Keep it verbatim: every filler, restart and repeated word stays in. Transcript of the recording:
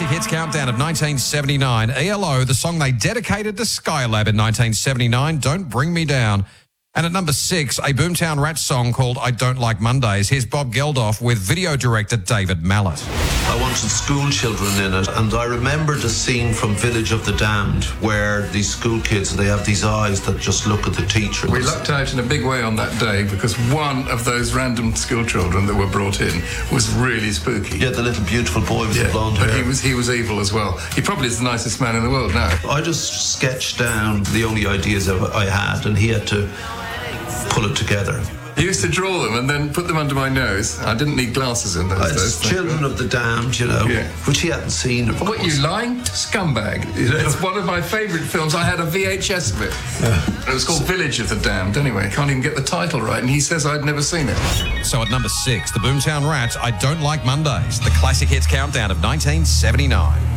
Classic Hits Countdown of nineteen seventy-nine. E L O, the song they dedicated to Skylab in nineteen seventy-nine, Don't Bring Me Down. And at number six, a Boomtown Rats song called I Don't Like Mondays. Here's Bob Geldof with video director David Mallet. I wanted school children in it, and I remember the scene from Village of the Damned where these school kids, they have these eyes that just look at the teacher. We lucked out in a big way on that day because one of those random school children that were brought in was really spooky. Yeah, the little beautiful boy with yeah, the blonde but hair. he was, he was evil as well. He probably is the nicest man in the world now. I just sketched down the only ideas I had, and he had to pull it together. He used to draw them and then put them under my nose. I didn't need glasses in those It's days. Children of the Damned, you know, yeah. which he hadn't seen, of What, course. you lying scumbag? It's one of my favourite films. I had a V H S of it. Yeah. It was called Village of the Damned. Anyway, I can't even get the title right, and he says I'd never seen it. So at number six, the Boomtown Rats, I Don't Like Mondays, the Classic Hits Countdown of nineteen seventy-nine.